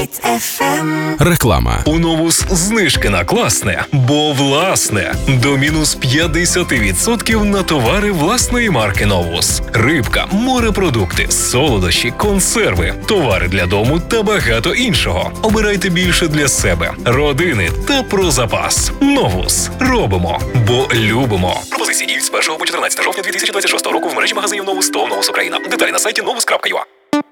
Реклама. У Новус знижки на класне, бо власне. До мінус 50% на товари власної марки Новус. Рибка, морепродукти, солодощі, консерви, товари для дому та багато іншого. Обирайте більше для себе, родини та про запас. Новус. Робимо, бо любимо. Пропозиції діють з 1 по 14 жовтня 2026 року в мережі магазинів Новус та Новус Україна. Деталі на сайті novus.ua.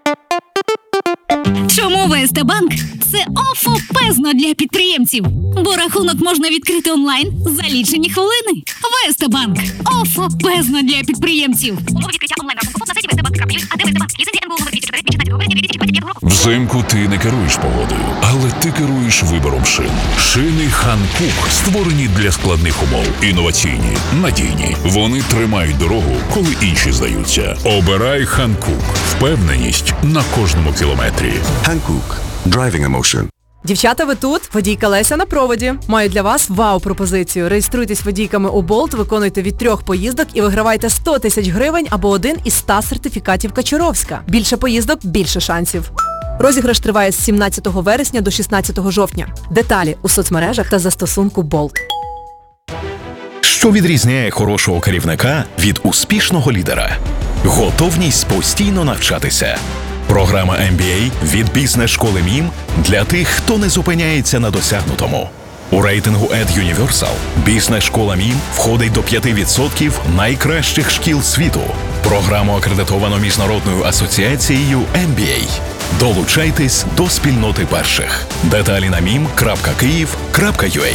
Чому ВСТ Банк – це офопезно для підприємців? Бо рахунок можна відкрити онлайн за лічені хвилини. ВСТ Банк – офопезно для підприємців. Умови відкриття онлайн-рахунку на сайті vstbank.ua, а де ВСТ Банк? Ліцензія НБУ номер 34 від 16 грудня 2025 року. Взимку ти не керуєш погодою, але ти керуєш вибором шин. Шини Hankook створені для складних умов. Інноваційні, надійні. Вони тримають дорогу, коли інші здаються. Обирай Hankook. Впевненість на кожному кілометрі. Hankook. Driving emotion. Дівчата, ви тут? Водійка Леся на проводі. Маю для вас вау-пропозицію. Реєструйтесь водійками у Болт, виконуйте від 3 поїздок і вигравайте 100 тисяч гривень або один із 100 сертифікатів Качуровська. Більше поїздок – більше шансів. Розіграш триває з 17 вересня до 16 жовтня. Деталі у соцмережах та застосунку Болт. Що відрізняє хорошого керівника від успішного лідера? Готовність постійно навчатися. Програма MBA від бізнес-школи МІМ для тих, хто не зупиняється на досягнутому. У рейтингу EdUniversal бізнес-школа МІМ входить до 5% найкращих шкіл світу. Програму акредитовано Міжнародною асоціацією MBA. Долучайтесь до спільноти перших. Деталі на mim.kyiv.ua.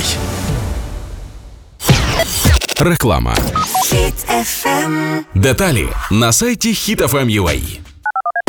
Реклама. Деталі на сайті HitFM.ua.